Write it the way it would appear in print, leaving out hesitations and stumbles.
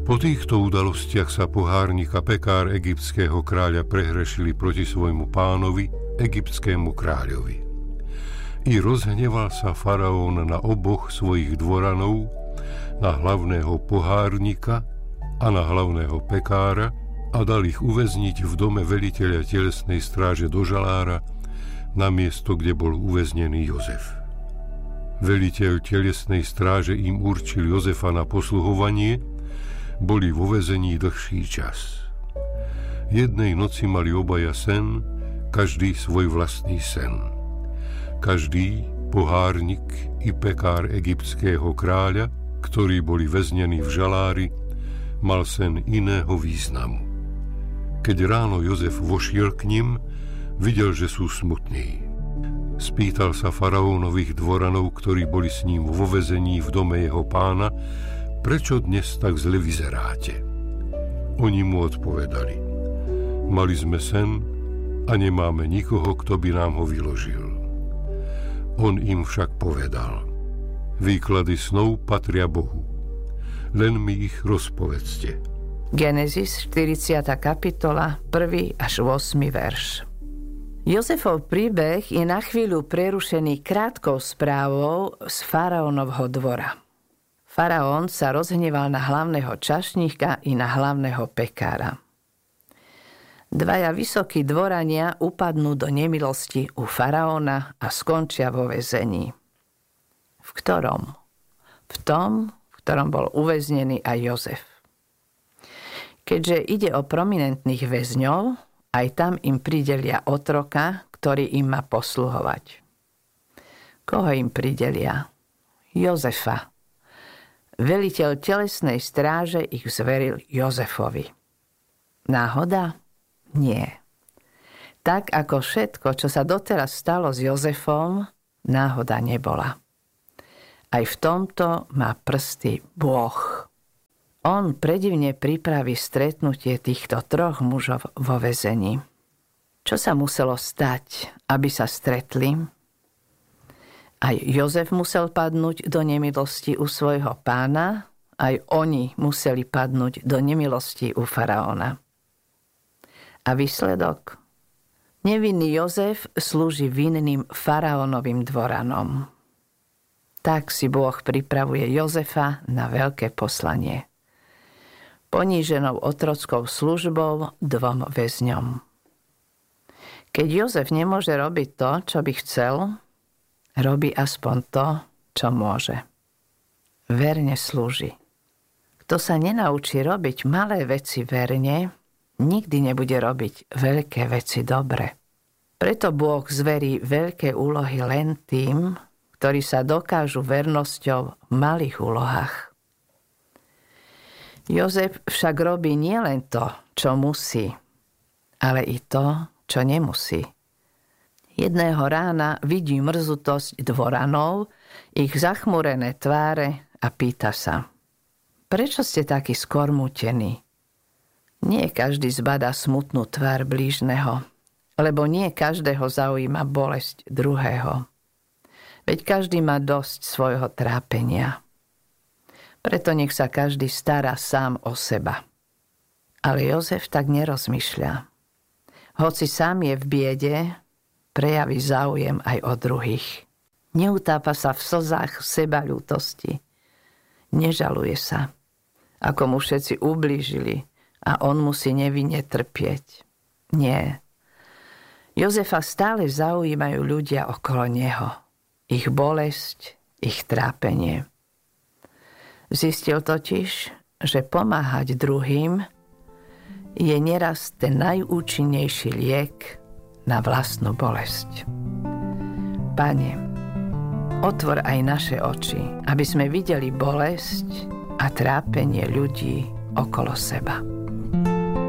Po týchto udalostiach sa pohárnik a pekár egyptského kráľa prehrešili proti svojmu pánovi, egyptskému kráľovi. I rozhneval sa faraón na oboch svojich dvoranov, na hlavného pohárnika a na hlavného pekára, a dal ich uväzniť v dome veliteľa telesnej stráže do žalára, na miesto, kde bol uväznený Jozef. Veliteľ telesnej stráže im určil Jozefa na posluhovanie, boli vo väzení dlhší čas. Jednej noci mali obaja sen, každý svoj vlastný sen. Každý, pohárnik i pekár egyptského kráľa, ktorí boli väznení v žalári, mal sen iného významu. Keď ráno Jozef vošiel k nim, videl, že sú smutní. Spýtal sa faraónových dvoranov, ktorí boli s ním vo väzení v dome jeho pána, prečo dnes tak zle vyzeráte? Oni mu odpovedali: mali sme sen a nemáme nikoho, kto by nám ho vyložil. On im však povedal: výklady snov patria Bohu, len mi ich rozpovedzte. Genesis 40. kapitola, 1. až 8. verš. Jozefov príbeh je na chvíľu prerušený krátkou správou z faraónovho dvora. Faraón sa rozhneval na hlavného čašníka i na hlavného pekára. Dvaja vysokí dvorania upadnú do nemilosti u faraóna a skončia vo väzení. V ktorom? V tom, v ktorom bol uväznený aj Jozef. Keďže ide o prominentných väzňov, aj tam im pridelia otroka, ktorý im má posluhovať. Koho im pridelia? Jozefa. Veliteľ telesnej stráže ich zveril Jozefovi. Náhoda? Nie. Tak ako všetko, čo sa doteraz stalo s Jozefom, náhoda nebola. Aj v tomto má prsty Boh. On predivne pripraví stretnutie týchto troch mužov vo väzení. Čo sa muselo stať, aby sa stretli? Aj Jozef musel padnúť do nemilosti u svojho pána, aj oni museli padnúť do nemilosti u faraóna. A výsledok? Nevinný Jozef slúži vinným faraónovým dvoranom. Tak si Boh pripravuje Jozefa na veľké poslanie. Poníženou otrockou službou dvom väzňom. Keď Jozef nemôže robiť to, čo by chcel, robí aspoň to, čo môže. Verne slúži. Kto sa nenaučí robiť malé veci verne, nikdy nebude robiť veľké veci dobre. Preto Boh zverí veľké úlohy len tým, ktorí sa dokážu vernosťou v malých úlohách. Jozef však robí nielen to, čo musí, ale i to, čo nemusí. Jedného rána vidí mrzutosť dvoranov, ich zachmurené tváre a pýta sa: prečo ste takí skormútení? Nie každý zbadá smutnú tvár blížneho, lebo nie každého zaujíma bolesť druhého. Veď každý má dosť svojho trápenia. Preto nech sa každý stará sám o seba. Ale Jozef tak nerozmýšľa. Hoci sám je v biede, prejaví záujem aj o druhých. Neutápa sa v slzách sebaľútosti. Nežaluje sa, ako mu všetci ublížili a on musí nevinne trpieť. Nie. Jozefa stále zaujímajú ľudia okolo neho. Ich bolesť, ich trápenie. Zistil totiž, že pomáhať druhým je neraz ten najúčinnejší liek na vlastnú bolesť. Pane, otvor aj naše oči, aby sme videli bolesť a trápenie ľudí okolo seba.